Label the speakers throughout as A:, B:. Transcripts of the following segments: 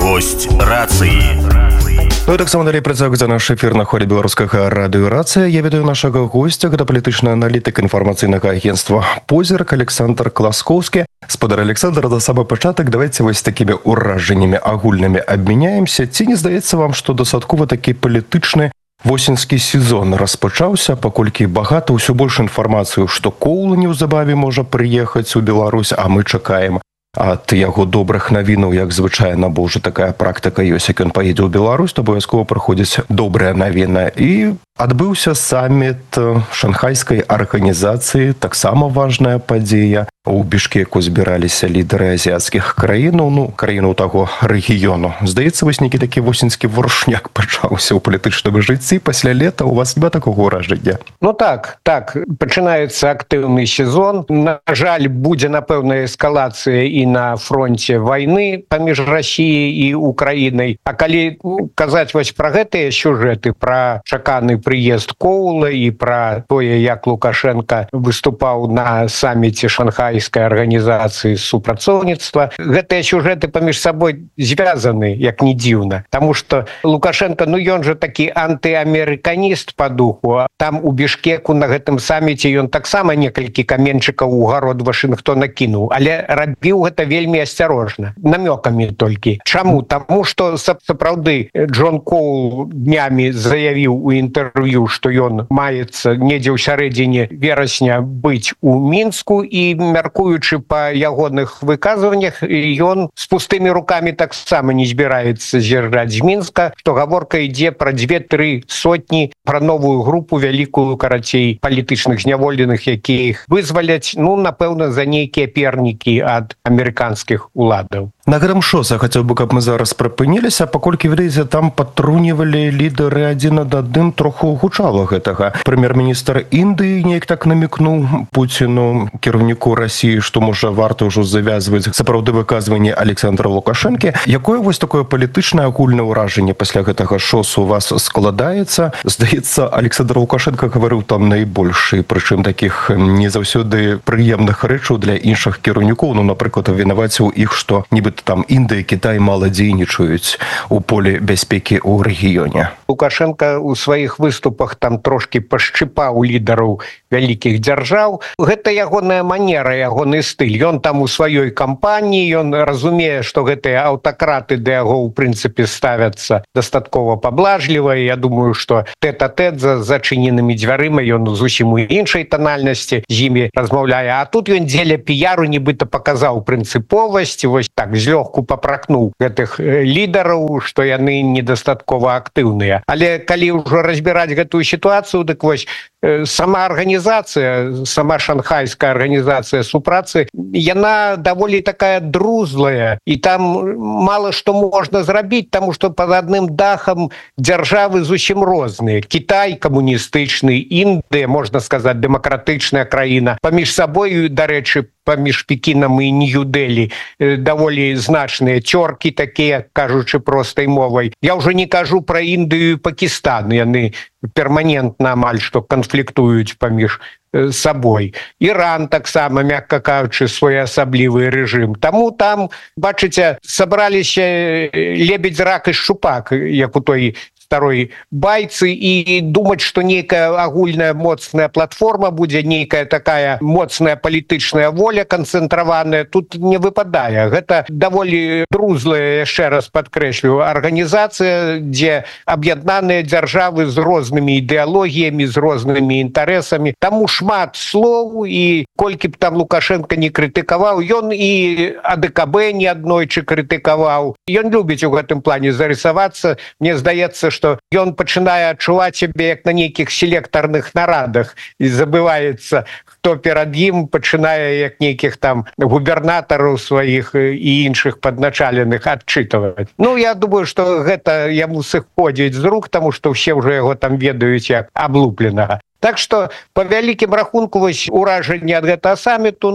A: Гость рацыі.
B: Ну і таксама далей працягваецца наш эфір на хвалі беларускага радыё «Рацыя». Я ведаю нашага гостя, гэта палітычны аналітык інфармацыйнага агенцтва «Позірк» Александр Класкоўскі. Спадар Александр, за самы пачатак давайце вось такімі ўражаннямі агульнымі абмяняемся. Ці не здаецца вам, што дастаткова такі палітычны восеньскі сезон распачаўся, паколькі багата ўсё больш інфармацыю, што Коўл неўзабаве можа прыехаць у Беларусь, а мы чакаем ад яго добрых навінаў, як звычайна, бо ўжо такая практыка ёсць, як ён паедзе ў Беларусь, то абавязкова праходзіць добрая навіна. І адбыўся саміт шанхайскай арганізацыі, таксама важная падзея. У Бішкеку збіраліся лідары азіяцкіх краінаў, краінаў таго рэгіёну. Здаецца, вось нейкі такі восеньскі варшняк пачаўся ў палітычным жыцці. Пасля лета у вас няма такога ўражання?
C: Так, пачынаецца актыўны сезон. На жаль, будзе, напэўна, эскалацыя і на фронте вайны паміж Расіяй і Украінай. А калі казаць вось пра гэтыя сюжэты, пра чаканы прыезд Коўла і пра тое, як Лукашенко выступаў на саміце Шанхайскай арганізацыі супрацоўніцтва, гэтыя сюжэты паміж сабой звязаны, як не дзіўна. Таму што Лукашенко, ён жа такі антыамерыканіст па духу. Там у Бішкеку на гэтым саміце ён таксама некалькі каменьчыкаў у гарод Вашынгтона кінуў, але рабіў гэта вельмі асцярожна, намёкамі толькі. Чаму? Таму што сапраўды Джон Коул днямі заявіў у інтэрв'ю, што ён маецца недзе ў сярэдзіне верасня быць у Мінску, і мяркуючы па ягоных выказваннях, ён з пустымі рукамі таксама не збіраецца з'язджаць з Мінска, што гаворка ідзе пра 2-3 сотні, пра новую групу вялікую, карацей, палітычных зняволеных, якія іх вызваляць, напэўна, за нейкія пернікі ад амерыканскіх уладаў.
B: На гэтым шосе хацеў бы, каб мы зараз прыпыніліся, паколькі, ведаеце, там падтрунівалі лідары адзін над адным, троху гучала гэтага. Прэм'ер-міністр Індыі неяк так намекнуў Пуціну, кіраўніку Расіі, што, можа, варта ўжо завязваць сапраўды выказванні Александра Лукашэнкі. Якое вось такое палітычнае агульнае ўражанне пасля гэтага шосу у вас складаецца? Здаецца, Александр Лукашенко гаварыў там найбольш, і прычым такіх не заўсёды прыемных рэчаў для іншых кіраўнікоў, напрыклад, вінаваціў іх, што нібыта там Індыя, Кітай мала дзейнічаюць у полі бяспекі ў рэгіёне.
C: Лукашенко ў сваіх выступах там трошкі пашчыпаў лідараў вялікіх дзяржаў. Гэта ягоная манера, ягоны стыль. Ён там у сваёй кампаніі, ён разумее, што гэтыя аўтакраты да яго ў прынцыпе ставяцца дастаткова паблажліва. Я думаю, што тэт-а-тэт за зачыненымі дзвярыма ён зусім у іншай танальнасці з імі размаўляе. А тут ён дзеля піяру нібыта паказаў прынцыповасць, вось так злёгку папракнуў гэтых лідараў, што яны недастаткова актыўныя. Але калі ўжо разбіраць гэтую сітуацыю, дык вось сама арганізацыя, сама шанхайская арганізацыя супрацы, яна даволі такая друзлая, і там мала што можна зрабіць, таму што пад адным дахам дзяржавы зусім розныя. Кітай камуністычны, Індыя, можна сказаць, дэмакратычная краіна. Паміж сабой, дарэчы, паміж Пекінам і Нью-Дэлі даволі значныя цёркі такія, кажучы простай мовай. Я ўжо не кажу пра Індыю і Пакістан, яны перманентна амаль што канфліктуюць паміж сабой. Іран таксама, мякка кажучы, своеасаблівы рэжым. Таму там, бачыце, сабраліся лебедзь, рак і шчупак, як у той старой байцы, і думаць, што нейкая агульная моцная платформа будзе, нейкая такая моцная палітычная воля канцэнтраваная, тут не выпадае. Гэта даволі друзлая, яшчэ раз падкрэслю, арганізацыя, дзе аб'яднаныя дзяржавы з рознымі ідэалогіямі, з рознымі інтарэсамі. Таму шмат слоў, і колькі б там Лукашенко не крытыкаваў, ён і АДКБ не аднойчы крытыкаваў. Ён любіць у гэтым плане зарысавацца. Мне здаецца, што ён пачынае адчуваць сябе як на нейкіх селектарных нарадах і забываецца, хто перад ім, пачынае як нейкіх там губернатараў сваіх і іншых падначаленых адчытваць. Я думаю, што гэта яму сыходзіць з рук, таму што ўсе ўжо яго там ведаюць як аблупленага. Так што, па вялікім рахунку, вось уражанне ад гэтага саміту,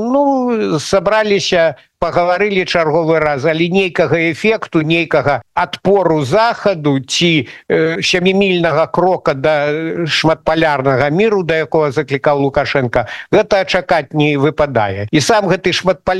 C: сабраліся, пагаварылі чарговы раз, але нейкага эфекту, нейкага адпору захаду ці сямімільнага крока да шматпалярнага міру, да якога заклікаў Лукашенко, гэта чакаць не выпадае. І сам гэты шматпалярны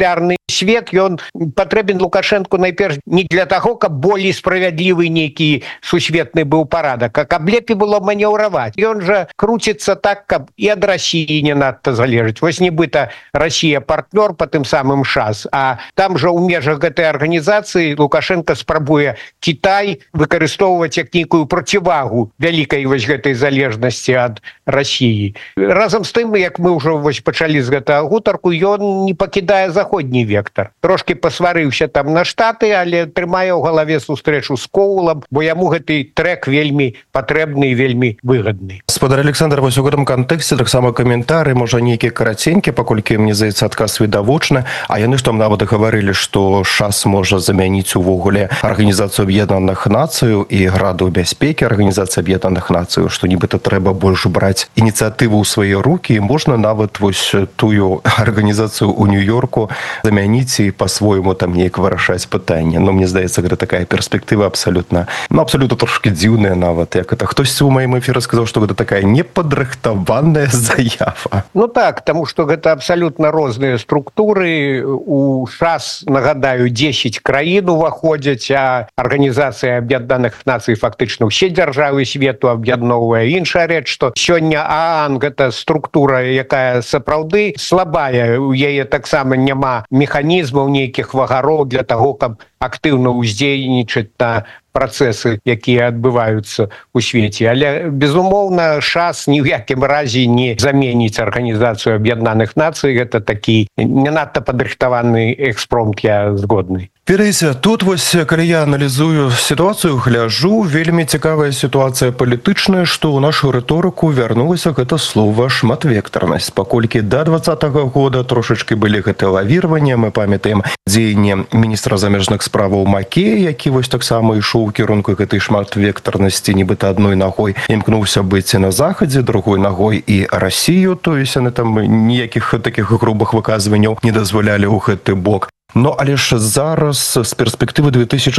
C: свет ён патрэбен Лукашенко найперш не для таго, каб болей справядлівы нейкі сусветны быў парадак, а каб лепей было манеўраваць. Ён жа круціцца так, каб і ад Расіі не надта залежыць. Вось нібыта Расія партнёр па тым самым ШАС, а там жа ў межах гэтай арганізацыі Лукашенко спрабуе Кітай выкарыстоўваць як нейкую процівагу вялікай вось гэтай залежнасці ад Расіі. Разам з тым, як мы ўжо вось пачалі з гэтага гутарку, ён не пакідае заходні вектар. Трошкі пасварыўся там на Штаты, але трымае ў галаве сустрэчу з Коулам, бо яму гэты трэк вельмі патрэбны і вельмі выгадны.
B: Спадар Александр, вось у гэтым кантэксце таксама каментары, можа нейкі караценькі, паколькі мне здаецца адказ відавочны, а яны ж там нават гаварылі, што ШАС можа замяніць увогуле Арганізацыю Аб'яднаных Нацыяў і Раду бяспекі Арганізацыі Аб'яднаных Нацыяў, што нібыта трэба больш браць ініцыятыву ў свае рукі, і можна нават вось тую арганізацыю ў Нью-Йорку замяніць і па-свойму там неяк вырашаць пытанне. Но мне здаецца, гэта такая перспектыва абсалютна трошки дзіўная нават. Як это хтосьці ў маім эфіры сказаў, што гэта такая непадрыхтаваная заява.
C: Ну так, таму што гэта абсалютна розныя структуры. У ШАС, нагадаю, 10 краін уваходзяць, а Арганізацыя Аб'яднаных Нацый фактычна ўсе дзяржавы свету аб'ядноўвае. Іншая рэч, што сёння ААН гэта структура, якая сапраўды слабая, у яе таксама няма механізмаў нейкіх вагароў для таго, каб актыўна ўздзейнічаць на працэсы, якія адбываюцца ў свеце. Але, безумоўна, ШАС ні ў якім разе не заменіць Арганізацыю Аб'яднаных Нацый. Гэта такі не надта падрыхтаваны экспромт, я згодны.
B: Ведаеце, тут вось, калі я аналізую сітуацыю, гляжу, вельмі цікавая сітуацыя палітычная, што ў нашу рыторыку вярнулася гэта слова шматвектарнасць. Паколькі да 2020 года трошачкі былі гэтыя лавірванні, мы памятаем дзеянне міністра замежных справаў Макея, які вось таксама ішоў у кірунку гэтай шматвектарнасці, нібыта адной нагой імкнуўся быць на захадзе, другой нагой і Расію, то есть яны там ніякіх такіх грубых выказванняў не дазволялі ў гэты бок. Но але ж зараз з перспектывы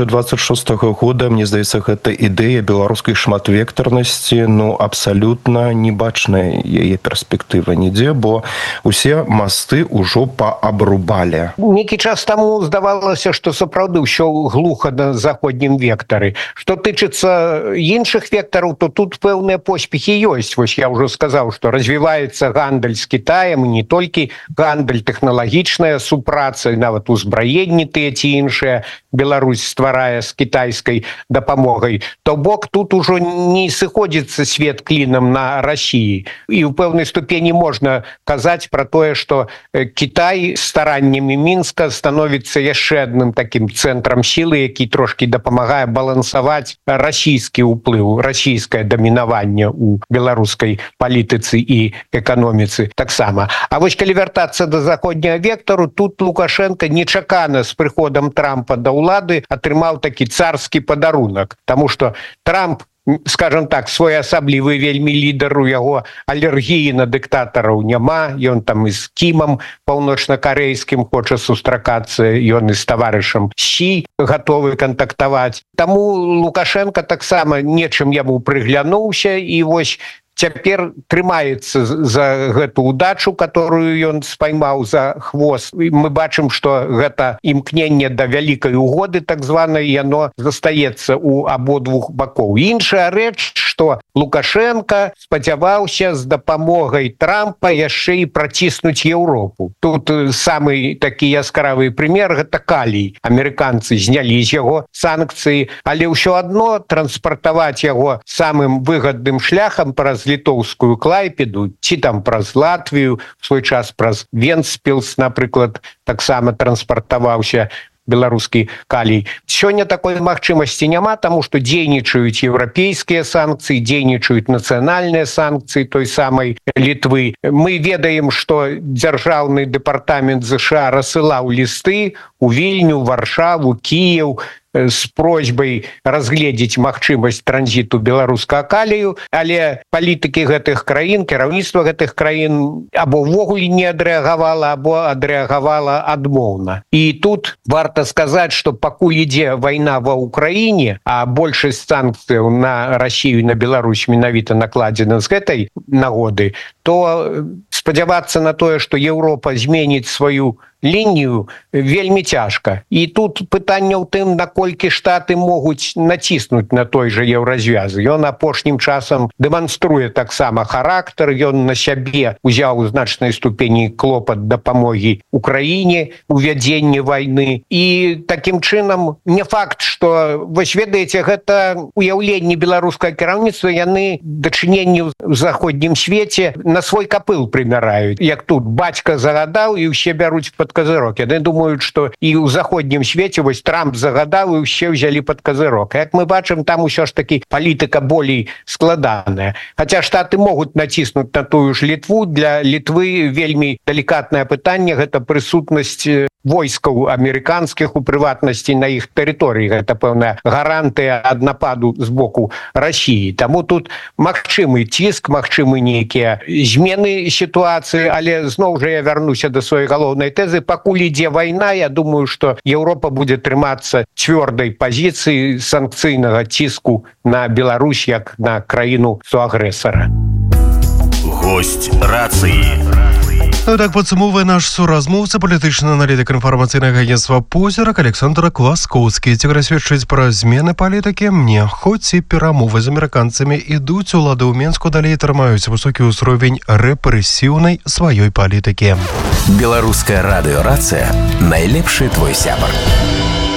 B: 2026 года, мне здаецца, гэта ідэя беларускай шматвектарнасці, абсалютна не бачная яе перспектыва нідзе, бо усе масты ўжо паабрубалі.
C: Нейкі час таму здавалася, што сапраўды ўсё глуха на заходнім вектары. Што тычыцца іншых вектараў, то тут пэўныя поспехі ёсць. Вось я ўжо сказаў, што развіваецца гандаль з Кітаем, не толькі гандаль, тэхналагічная супраца, нават узбраенні тыя ці іншыя Беларусь стварае з кітайскай дапамогай, то бок тут ужо не сыходзіцца свет клінам на Расіі. І ў пэўнай ступені можна казаць пра тое, што Кітай стараннямі Мінска становіцца яшчэ адным такім цэнтрам сілы, які трошкі дапамагае балансаваць расійскі ўплыў, расійскае дамінаванне ў беларускай палітыцы і эканоміцы таксама. А вось калі вяртацца да заходняга вектару, тут Лукашенко нечакана з прыходам Трампа да ўлады атрымаў такі царскі падарунак, таму што Трамп, скажем так, своеасаблівы вельмі лідар, у яго алергіі на дыктатараў няма, ён там і з Кімам паўночна-карэйскім хоча сустракацца, ён і з таварышам Сі гатовы кантактаваць. Таму Лукашенко таксама нечым яму прыглянуўся, і вось цяпер трымаецца за гэту удачу, которую ён спаймаў за хвост. Мы бачым, што гэта імкненне да вялікай угоды, так званай, яно застаецца ў абодвух бакоў. Іншая рэч, што Лукашенко спадзяваўся з дапамогай Трампа яшчэ і праціснуць Еўропу. Тут самы такі яскравы прымер – гэта калій. Амерыканцы знялі з яго санкцыі, але ўсё адно транспартаваць яго самым выгадным шляхам праз літоўскую Клайпеду, ці там праз Латвію, в свой час праз Вентспілс, напрыклад, таксама транспартаваўся беларускі калій. Сёння такой магчымасці няма, таму што дзейнічаюць еўрапейскія санкцыі, дзейнічаюць нацыянальныя санкцыі той самай Літвы. Мы ведаем, што дзяржаўны дэпартамент ЗША рассылаў лісты у Вільню, Варшаву, Кіеў з просьбай разгледзець магчымасць транзіту беларускага калію, але палітыкі гэтых краін, кіраўніцтва гэтых краін або ўвогуле не адрэагавала, або адрэагавала адмоўна. І тут варта сказаць, што пакуль ідзе вайна ва ўкраіне, а большасць санкцыяў на Расію і на Беларусь менавіта накладзена з гэтай нагоды, то спадзявацца на тое, што Еўропа зменіць сваю лінію вельмі цяжка. І тут пытанне ў тым, наколькі штаты могуць націснуць на той жа еўразвяз. Ён апошнім часам дэманструе таксама характар, ён на сябе узяў у значнай ступені клопат дапамогі Украіне у вядзенні вайны. І такім чынам не факт, што, вось ведаеце, гэта уяўленні беларускага кіраўніцтва, яны дачыненні ў заходнім свеце на свой капыл прымяраюць. Як тут бацька загадаў і ўсе бяруць пад казырок. Яны думаюць, што і ў заходнім свеце вось Трамп загадаў і ўсе ўзялі пад казырок. Як мы бачым, там усё ж такі палітыка болей складаная. Хаця штаты могуць націснуць на тую ж Літву. Для Літвы вельмі далікатнае пытанне — гэта прысутнасць войскаў амерыканскіх, у прыватнасці на іх тэрыторыі. Гэта пэўная гарантыя ад нападу з боку Расіі. Таму тут магчымы ціск, магчымы нейкія змены сітуацыі, але зноў жа я вярнуся да сваёй галоўнай тэзы. Пакуль ідзе вайна, я думаю, што Еўропа будзе трымацца цвёрдай пазіцыі санкцыйнага ціску на Беларусь як на краіну суагрэсара.
A: Гость рацыі.
B: Так падсумоўвае наш суразмоўца, палітычны аналітык інфармацыйнага агенцтва «Позірак» Александр Класкоўскі. Цікава сведчыць пра змены палітыкі. Мне, хоць і перамовы з амерыканцамі ідуць, улады ў Менску далей трымаюць высокі ўзровень рэпрэсіўнай сваёй палітыкі.
A: Беларуская радыёрацыя — найлепшы твой сябар.